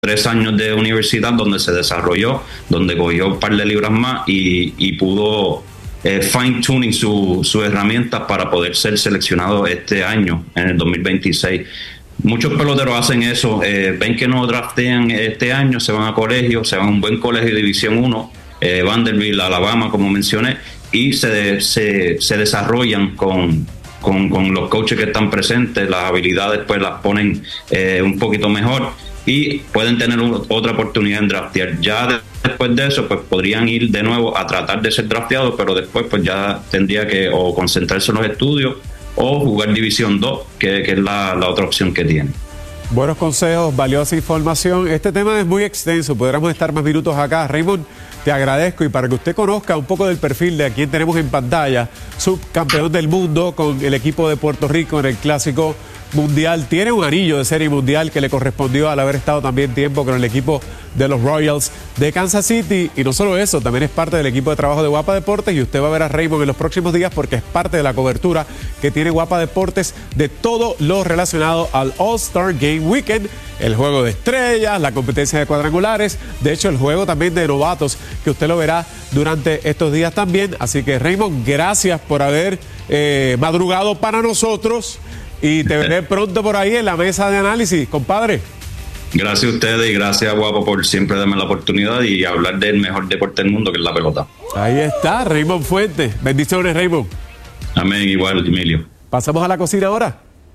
3 años de universidad donde se desarrolló, donde cogió un par de libras más y pudo fine tuning sus herramientas para poder ser seleccionado este año, en el 2026. Muchos peloteros hacen eso, ven que no draftean este año, se van a colegio, se van a un buen colegio de División 1, Vanderbilt, Alabama, como mencioné, y se desarrollan con los coaches que están presentes, las habilidades pues las ponen un poquito mejor y pueden tener otra oportunidad en draftear. Ya después de eso pues podrían ir de nuevo a tratar de ser drafteados, pero después pues ya tendría que o concentrarse en los estudios o jugar División 2, que es la otra opción que tiene. Buenos consejos, valiosa información. Este tema es muy extenso, podríamos estar más minutos acá. Raymond, te agradezco, y para que usted conozca un poco del perfil de a quien tenemos en pantalla, subcampeón del mundo con el equipo de Puerto Rico en el Clásico Mundial, tiene un anillo de Serie Mundial que le correspondió al haber estado también tiempo con el equipo de los Royals de Kansas City, y no solo eso, también es parte del equipo de trabajo de Guapa Deportes, y usted va a ver a Raymond en los próximos días porque es parte de la cobertura que tiene Guapa Deportes de todo lo relacionado al All-Star Game Weekend, el juego de estrellas, la competencia de cuadrangulares, de hecho el juego también de novatos, que usted lo verá durante estos días también. Así que Raymond, gracias por haber madrugado para nosotros, y te veré pronto por ahí en la mesa de análisis, compadre. Gracias a ustedes y gracias a Guapo por siempre darme la oportunidad y hablar del mejor deporte del mundo, que es la pelota. Ahí está, Raymond Fuentes. Bendiciones, Raymond. Amén, igual, Emilio. Pasamos a la cocina ahora.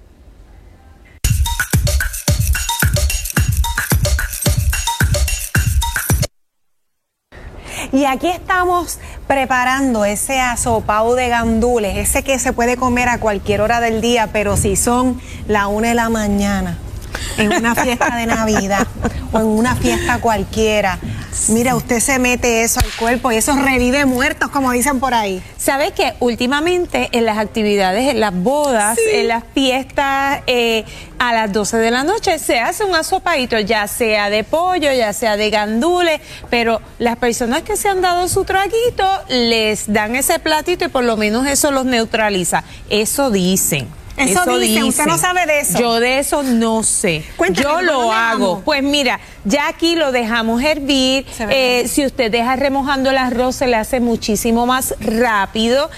Y aquí estamos preparando ese asopao de gandules, ese que se puede comer a cualquier hora del día, pero si son la 1 de la mañana, en una fiesta de Navidad o en una fiesta cualquiera, mira, usted se mete eso al cuerpo y eso revive muertos, como dicen por ahí. ¿Sabes qué? Últimamente en las actividades, en las bodas, sí, en las fiestas, a las 12 de la noche se hace un asopadito, ya sea de pollo, ya sea de gandules, pero las personas que se han dado su traguito les dan ese platito y por lo menos eso los neutraliza. Eso dicen. Eso dice, usted no sabe de eso. Yo de eso no sé. Cuéntame, yo lo hago. Pues mira, ya aquí lo dejamos hervir. Si usted deja remojando el arroz, se le hace muchísimo más rápido.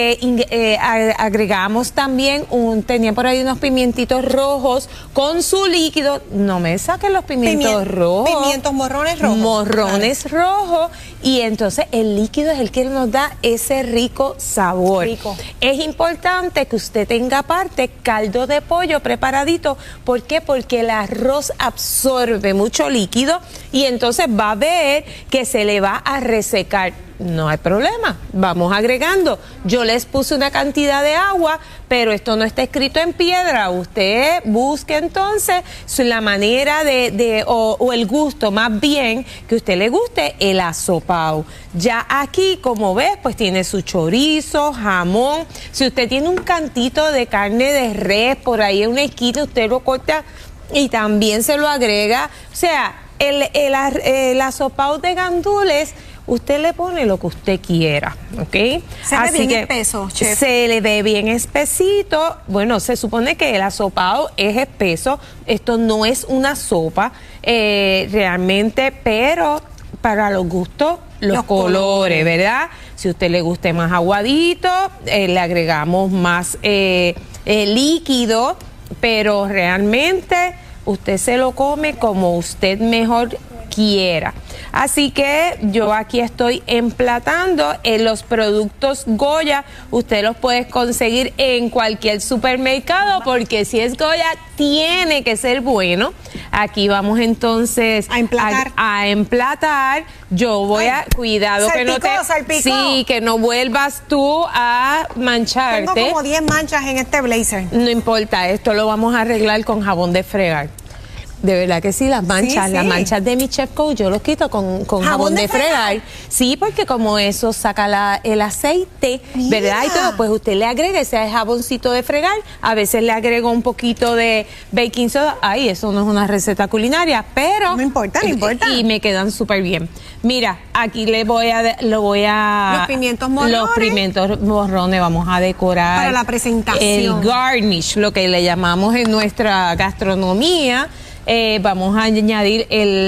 Agregamos también tenía por ahí unos pimientitos rojos con su líquido. No me saquen los pimientos rojos. Pimientos morrones rojos. Morrones rojos. Y entonces el líquido es el que nos da ese rico sabor. Es importante que usted tenga aparte caldo de pollo preparadito. ¿Por qué? Porque el arroz absorbe mucho líquido y entonces va a ver que se le va a resecar. No hay problema, vamos agregando. Yo les puse una cantidad de agua, pero esto no está escrito en piedra. Usted busque entonces la manera o el gusto, más bien, que a usted le guste el asopao. Ya aquí, como ves, pues tiene su chorizo, jamón. Si usted tiene un cantito de carne de res por ahí en una esquina, usted lo corta y también se lo agrega. O sea, el asopao de gandules, usted le pone lo que usted quiera, ¿ok? Se ve bien espeso, chef. Se le ve bien espesito. Bueno, se supone que el asopao es espeso. Esto no es una sopa realmente, pero para los gustos, los colores, ¿verdad? Si a usted le guste más aguadito, le agregamos más líquido, pero realmente usted se lo come como usted mejor quiera. Así que yo aquí estoy emplatando en los productos Goya. Usted los puede conseguir en cualquier supermercado porque si es Goya tiene que ser bueno. Aquí vamos entonces a emplatar. Yo voy a cuidado que no te sí, que no vuelvas tú a mancharte. Tengo como 10 manchas en este blazer. No importa, esto lo vamos a arreglar con jabón de fregar. De verdad que sí, las manchas de mi Chef Coat yo los quito con jabón de fregar. Sí, porque como eso saca el aceite, ¿verdad? Y todo, pues usted le agrega ese jaboncito de fregar, a veces le agrego un poquito de baking soda. Ay, eso no es una receta culinaria, pero no importa, no importa. Y me quedan súper bien. Mira, aquí los pimientos morrones. Los pimientos morrones vamos a decorar para la presentación. El garnish, lo que le llamamos en nuestra gastronomía. vamos a añadir el